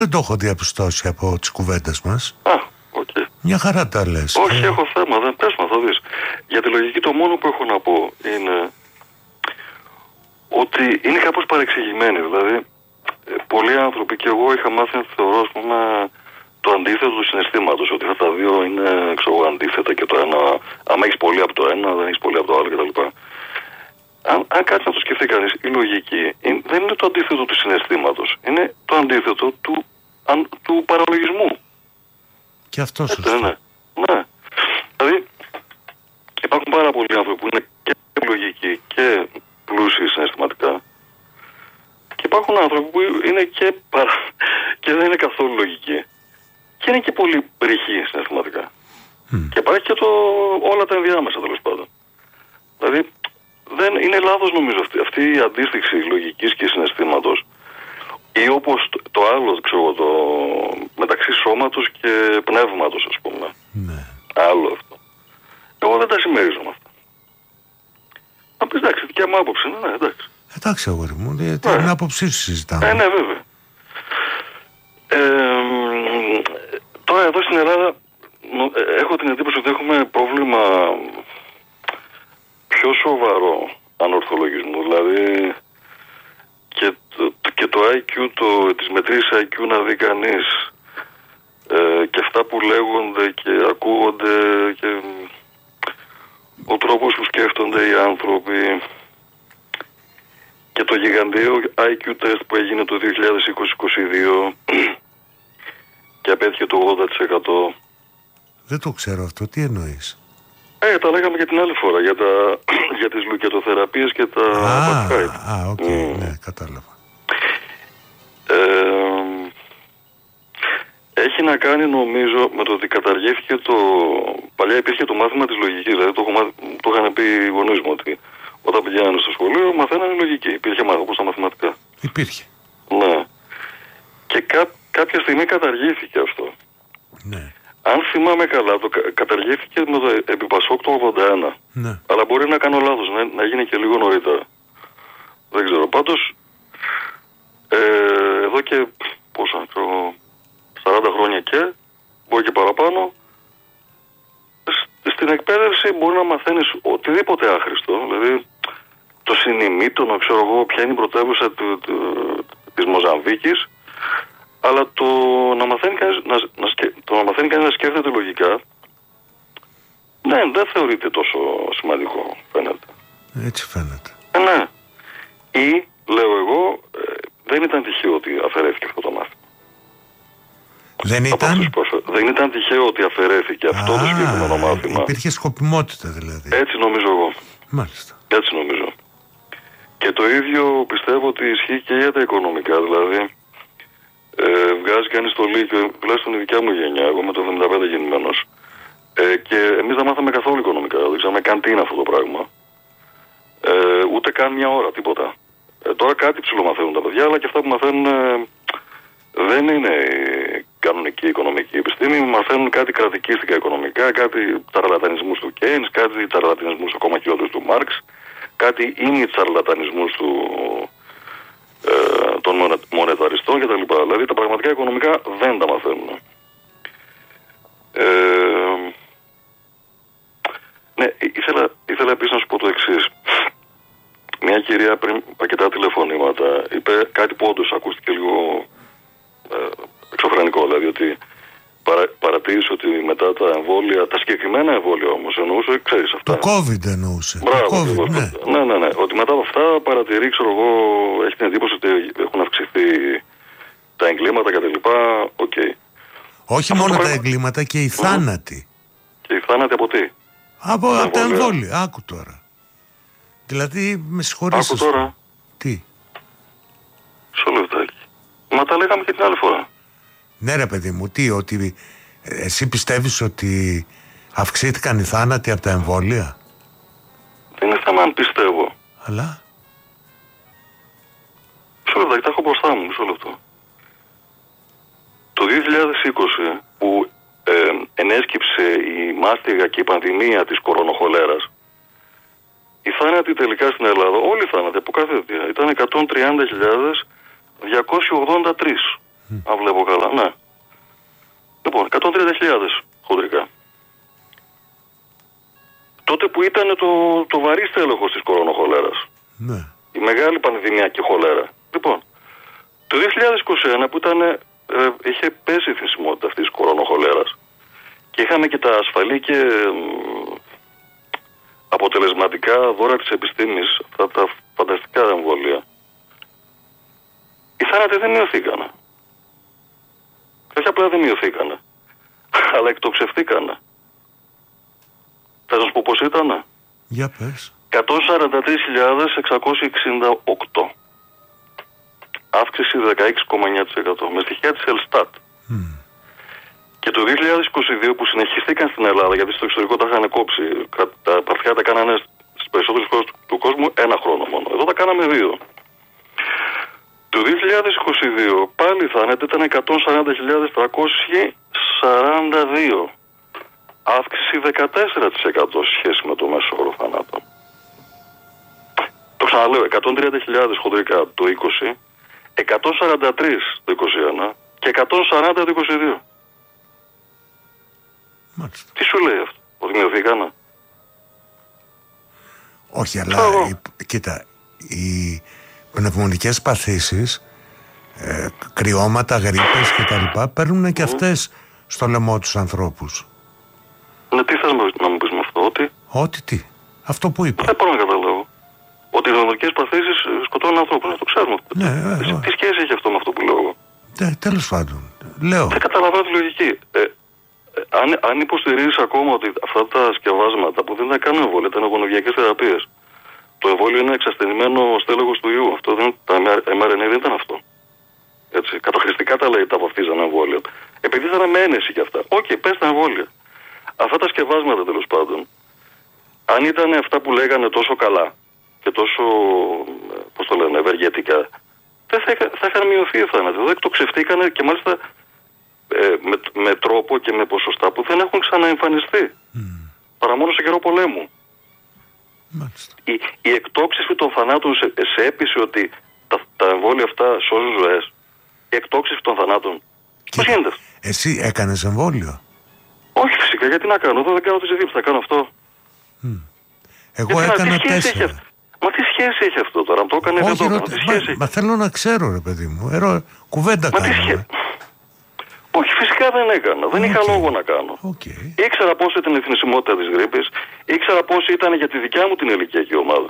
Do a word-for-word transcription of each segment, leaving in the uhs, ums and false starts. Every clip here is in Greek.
Δεν το έχω διαπιστώσει από τις κουβέντες μας. Α, οκ. Okay. Μια χαρά τα λες. Όχι, ε... έχω θέμα, δεν πες μα, θα δεις. Για τη λογική το μόνο που έχω να πω είναι ότι είναι κάπως παρεξηγημένη. Δηλαδή, πολλοί άνθρωποι και εγώ είχα μάθει να θεωρώ, ας πούμε, το αντίθετο του συναισθήματος, ότι αυτά τα δύο είναι, ξέρω, αντίθετα και το ένα, άμα έχεις πολύ από το ένα, δεν έχεις πολύ από το άλλο κτλ. Αν, αν κάτι να το σκεφτεί κανείς, η λογική είναι, δεν είναι το αντίθετο του συναισθήματος, είναι το αντίθετο του, αν, του παραλογισμού. Και αυτό σωστό. Έτσι, ναι. ναι. Δηλαδή, υπάρχουν πάρα πολλοί άνθρωποι που είναι και λογικοί και πλούσιοι συναισθηματικά. Και υπάρχουν άνθρωποι που είναι και, παρα... και δεν είναι καθόλου λογικοί. Και είναι και πολύ ρηχοί συναισθηματικά. Mm. Και υπάρχει και το... όλα τα ενδιάμεσα, τέλος πάντων. Δηλαδή, δεν... είναι λάθος νομίζω αυτή, αυτή η αντίστοιξη λογικής και συναισθήματος. Ή όπως το, το άλλο, ξέρω, το μεταξύ σώματος και πνεύματος, ας πούμε. Ναι. Άλλο αυτό. Εγώ δεν τα συμμερίζομαι αυτά. Να πεις, εντάξει, δικιά μου άποψη, ναι, ναι, εντάξει. Εντάξει, αγόρι μου, ναι. Την άποψή σου συζητάμε. Ε, ναι, βέβαια. Ε, τώρα εδώ στην Ελλάδα έχω την εντύπωση ότι έχουμε πρόβλημα πιο σοβαρό ανορθολογισμού. Δηλαδή και το, και το άι κιου, το, της μετρήσης άι κιου να δει κανείς ε, και αυτά που λέγονται και ακούγονται και ο τρόπος που σκέφτονται οι άνθρωποι και το γιγαντιαίο άι κιου τεστ που έγινε το δύο χιλιάδες είκοσι είκοσι δύο και απέτυχε το ογδόντα τοις εκατό. Δεν το ξέρω αυτό, τι εννοείς? Ε, τα λέγαμε και την άλλη φορά για, τα, για τις λουκετοθεραπείες και τα Α, α, οκ, okay, mm. ναι, κατάλαβα. Ε, έχει να κάνει νομίζω με το ότι καταργήθηκε το... Παλιά υπήρχε το μάθημα της λογικής, δηλαδή το, το είχαν πει οι γονείς μου ότι όταν πηγαίνανε στο σχολείο μαθαίνανε λογική. Υπήρχε μάθημα όπως τα μαθηματικά. Υπήρχε. Ναι. Και κά, κάποια στιγμή καταργήθηκε αυτό. Ναι. Αν θυμάμαι καλά, το κα, καταργήθηκε με το επιπασόκ το ογδόντα ένα. Ναι. Αλλά μπορεί να κάνω λάθος, να, να γίνει και λίγο νωρίτερα. Δεν ξέρω. Πάντως, ε, εδώ και πόσα, ξέρω, σαράντα χρόνια και, μπορεί και παραπάνω, στην εκπαίδευση μπορεί να μαθαίνεις οτιδήποτε άχρηστο. Δηλαδή, το συνημήτωνο, ξέρω εγώ, ποια είναι η πρωτεύουσα του, του, της Μοζαμβίκης, αλλά το να μαθαίνει κανείς να, να, σκε, το να, μαθαίνει κανείς να σκέφτεται λογικά, ναι, δεν θεωρείται τόσο σημαντικό, φαίνεται. Έτσι φαίνεται. Ε, ναι. Ή, λέω εγώ, ε, δεν ήταν τυχαίο ότι αφαιρέθηκε αυτό το μάθημα. Δεν ήταν... Δεν ήταν τυχαίο ότι αφαιρέθηκε αυτό Α, το συγκεκριμένο μάθημα. Υπήρχε σκοπιμότητα δηλαδή. Έτσι νομίζω εγώ. Μάλιστα. Έτσι νομίζω. Και το ίδιο πιστεύω ότι ισχύει και για τα οικονομικά. Δηλαδή, ε, βγάζει κανείς το Λύκειο, τουλάχιστον η δικιά μου γενιά, εγώ με το εβδομήντα πέντε γεννημένος, ε, και εμείς δεν μάθαμε καθόλου οικονομικά. Δεν ξέραμε καν τι είναι αυτό το πράγμα. Ε, ούτε καν μια ώρα, τίποτα. Ε, τώρα κάτι ψιλομαθαίνουν τα παιδιά, αλλά και αυτά που μαθαίνουν ε, δεν είναι κανονική οικονομική επιστήμη. Μαθαίνουν κάτι κρατικίστικα οικονομικά, κάτι τσαρλατανισμούς του Κέινς, κάτι τσαρλατανισμούς ακόμα χειρότερους του Μάρξ, κάτι είναι τσαρλατανισμούς του, ε, των μονεταριστών κτλ. Δηλαδή τα πραγματικά οικονομικά δεν τα μαθαίνουν. Ε, ναι, ήθελα, ήθελα επίσης να σου πω το εξής. Μια κυρία πριν αρκετά τηλεφωνήματα είπε κάτι που όντως ακούστηκε λίγο ε, εξωφρενικό, δηλαδή ότι παρα, παρατήρησε ότι μετά τα εμβόλια, τα συγκεκριμένα εμβόλια όμως εννοούσε, ξέρεις αυτά. Το COVID εννοούσε. Μπράβο, το COVID, ναι. ναι, ναι, ναι. Ότι μετά από αυτά παρατηρεί, ξέρω εγώ, έχει την εντύπωση ότι έχουν αυξηθεί τα εγκλήματα κτλ. Οκ. Okay. Όχι αυτό μόνο τα εγκλήματα, και οι mm. θάνατοι. Και οι θάνατοι από τι? Από τα, τα εμβόλια. Άκου τώρα. Δηλαδή, με συγχωρείς. Άκου τώρα. Τι? Μισό λεπτάκι. Μα τα λέγαμε και την άλλη φορά. Ναι ρε παιδί μου, τι, ότι εσύ πιστεύεις ότι αυξήθηκαν οι θάνατοι από τα εμβόλια? Δεν είναι θέμα αν πιστεύω. Αλλά? Μισό λεπτάκι, τα έχω μπροστά μου, μισό λεπτό. Το δύο χιλιάδες είκοσι που ε, ενέσκυψε η μάστιγα και η πανδημία της κορονοχολέρας, οι θάνατοι τελικά στην Ελλάδα, όλοι οι θάνατοι από κάθε αιτία, ήταν εκατόν τριάντα χιλιάδες διακόσιοι ογδόντα τρεις. Mm. Αν βλέπω καλά, ναι. Λοιπόν, εκατόν τριάντα χιλιάδες χοντρικά. Τότε που ήταν το, το βαρύ στέλεχος της κορονοχολέρας. Ναι. Η μεγάλη πανδημιακή χολέρα. Λοιπόν, το δύο χιλιάδες είκοσι ένα που ήταν, ε, είχε πέσει η θνησιμότητα αυτής της κορονοχολέρας και είχαμε και τα ασφαλή και ε, αποτελεσματικά δώρα της επιστήμης, αυτά τα φανταστικά εμβόλια, οι θάνατοι δεν μειωθήκανε. Όχι απλά δεν μειωθήκανε, αλλά εκτοξευθήκανε. Θα σας πω πώς ήτανε. Για πες. εκατόν σαράντα τρεις χιλιάδες εξακόσιοι εξήντα οκτώ. Αύξηση δεκαέξι κόμμα εννιά τοις εκατό με στοιχεία της Ελστάτ. Mm. Και το δύο χιλιάδες είκοσι δύο που συνεχίστηκαν στην Ελλάδα, γιατί στο εξωτερικό τα είχαν κόψει, τα παθητικά τα κάνανε στις περισσότερες χώρες του κόσμου ένα χρόνο μόνο. Εδώ τα κάναμε δύο. Το δύο χιλιάδες είκοσι δύο πάλι η θάνατοι ήταν εκατόν σαράντα χιλιάδες τριακόσιοι σαράντα δύο. Αύξηση δεκατέσσερα τοις εκατό σε σχέση με το μέσο όρο θανάτων. Το ξαναλέω, εκατόν τριάντα χιλιάδες χοντρικά το είκοσι, εκατόν σαράντα τρεις το είκοσι ένα και εκατόν σαράντα το είκοσι δύο. Μάλιστα. Τι σου λέει αυτό, ότι μειωθήκανε? Όχι, αλλά η, κοίτα, οι πνευμονικές παθήσεις, ε, κρυώματα, γρίπες και τα λοιπά, παίρνουν και αυτές στο λαιμό τους ανθρώπους. Ναι, τι θες να μου πεις με αυτό, ότι... Ότι τι, αυτό που είπα. Δεν μπορώ να καταλάβω. Ότι οι πνευμονικές παθήσεις σκοτώνουν ανθρώπους, να το ξέρουμε. Ναι, ε, τι, τι σχέση έχει αυτό με αυτό που λέω εγώ? Ναι, τέλος πάντων, λέω. Δεν καταλαβαίνω τη λογική. Ε, ε, αν, αν υποστηρίζεις ακόμα ότι αυτά τα σκευάσματα που δεν ήταν καν εμβόλια, ήταν γονιδιακές θεραπείες, το εμβόλιο είναι εξασθενημένο στέλεχος του ιού. Αυτό δεν, τα εμ αρ εν έι δεν ήταν αυτό. Έτσι, καταχρηστικά τα λέει, τα βαφτίζανε εμβόλια. Επειδή ήταν με ένεση κι αυτά. Οκ, okay, πες τα εμβόλια. Αυτά τα σκευάσματα τέλος πάντων, αν ήταν αυτά που λέγανε τόσο καλά και τόσο, πώς το λένε, ευεργετικά, δεν θα, θα είχαν μειωθεί οι θάνατοι. Εδώ εκτοξευτήκανε και μάλιστα ε, με, με τρόπο και με ποσοστά που δεν έχουν ξαναεμφανιστεί. Mm. Παρά μόνο σε καιρό πολέμου. Μάλιστα. Η, η εκτόξευση των θανάτων σε, σε έπειση ότι τα, τα εμβόλια αυτά σώζουν ζωές. Η εκτόξευση των θανάτων. Πώς γίνεται? Εσύ έκανες εμβόλιο? Όχι φυσικά, γιατί να κάνω? Εδώ δεν κάνω τις ειδήσεις, θα κάνω αυτό. Mm. Εγώ γιατί έκανα τέσσερα. Μα τι σχέση έχει αυτό τώρα, αν το έκανε δεν το έκανα. Τι σχέση μα, μα θέλω να ξέρω, ρε παιδί μου. Ερώ, κουβέντα κάνουμε. Σχέ... Όχι, φυσικά δεν έκανα. Δεν okay. είχα λόγο να κάνω. Okay. Ήξερα πώς ήταν η θνησιμότητα της γρίπης, ήξερα πώς ήταν για τη δικιά μου την ηλικιακή ομάδα.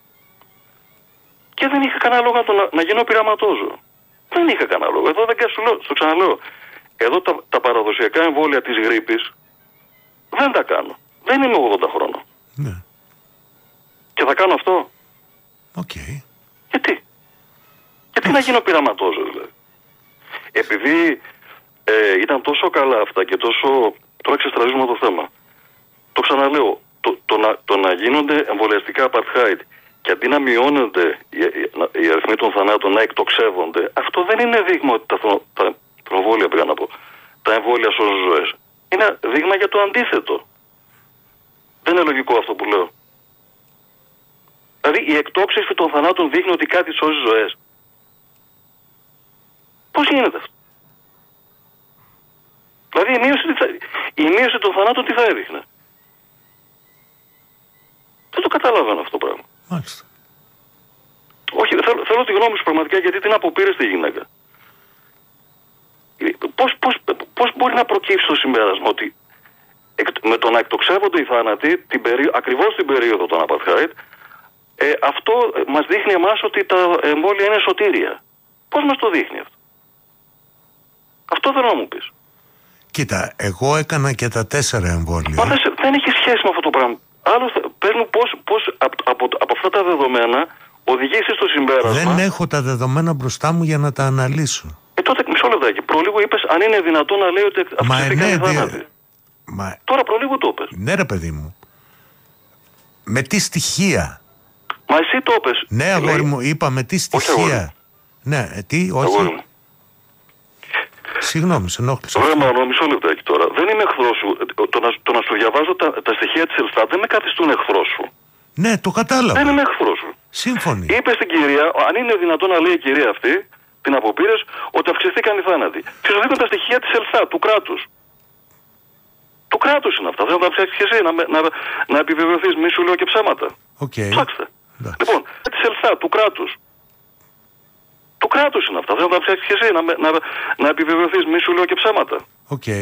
Και δεν είχα κανένα λόγο να, το, να, να γίνω πειραματόζω. Δεν είχα κανένα λόγο. Εδώ δεν κάνω, στο ξαναλέω. Εδώ τα, τα παραδοσιακά εμβόλια της γρίπης δεν τα κάνω. Δεν είμαι ογδόντα χρόνων. Ναι. Και θα κάνω αυτό. Okay. Γιατί? Γιατί να γίνω πειραματόζω δηλαδή? Επειδή ε, ήταν τόσο καλά αυτά και τόσο... Τώρα ξεστραβίζουμε το θέμα. Το ξαναλέω. Το, το, να, το να γίνονται εμβολιαστικά apartheid και αντί να μειώνονται οι, οι, οι αριθμοί των θανάτων να εκτοξεύονται, αυτό δεν είναι δείγμα ότι τα, τα, τα εμβόλια πήγα να πω. Τα εμβόλια σώζουν ζωές. Είναι δείγμα για το αντίθετο. Δεν είναι λογικό αυτό που λέω. Δηλαδή η εκτόξευση των θανάτων δείχνει ότι κάτι σώζει ζωές. Πώς γίνεται αυτό? Δηλαδή η μείωση, η μείωση των θανάτων τι θα έδειχνε? Δεν το καταλαβαίνω αυτό το πράγμα. Μάλιστα. Όχι, θέλω, θέλω τη γνώμη σου πραγματικά, γιατί την αποπήρες τη γυναίκα. Πώς, πώς, πώς μπορεί να προκύψει το συμπέρασμα ότι με το να εκτοξεύονται οι θάνατοι την περί, ακριβώς την περίοδο των apartheid, ε, αυτό μας δείχνει εμάς ότι τα εμβόλια είναι σωτήρια. Πώς μας το δείχνει αυτό? Αυτό δεν να μου πεις. Κοίτα, εγώ έκανα και τα τέσσερα εμβόλια. Μα δεν, δεν έχει σχέση με αυτό το πράγμα. Άλλο, πες μου πώς, πώς από, από, από αυτά τα δεδομένα οδηγήσεις στο συμπέρασμα. Δεν έχω τα δεδομένα μπροστά μου για να τα αναλύσω. Ε, τότε μισό λεπτάκι. Προλίγο είπες αν είναι δυνατόν να λέει ότι αυξηθήκαν οι θάνατοι. Μα... Τώρα προλίγο το είπες. Ναι ρε παιδί μου. Με τι στοιχεία? Μα εσύ το είπες. Ναι αγόρι λέει... μου, είπα με τι στοιχεία. Ναι, ε, τι, όχι. Συγγνώμη, σε ενόχλησα. Ωραία, μάλλον μισό λεπτάκι τώρα. Δεν είμαι εχθρός σου. Το να, το να σου διαβάζω τα, τα στοιχεία της Ελστάτ δεν με καθιστούν εχθρός σου. Ναι, το κατάλαβα. Δεν είμαι εχθρός σου. Σύμφωνοι. Είπε στην κυρία, αν είναι δυνατόν να λέει η κυρία αυτή, την αποπήρες ότι αυξηθήκαν οι θάνατοι. Και σου δίνουν τα στοιχεία της ΕΛΘΑ, του κράτους. Του κράτους είναι αυτά. Θέλω να τα ψάξεις και εσύ, να, να, να επιβεβαιωθείς. Μη σου λέω και ψέματα. Okay. Ψάξτε. Εντάξει. Λοιπόν, της ΕΛΘΑ, του κράτους. Του κράτους είναι αυτά. Θέλω να τα ψάξεις και εσύ, να, να, να επιβεβαιωθείς. Μη σου λέω και ψέματα. Okay.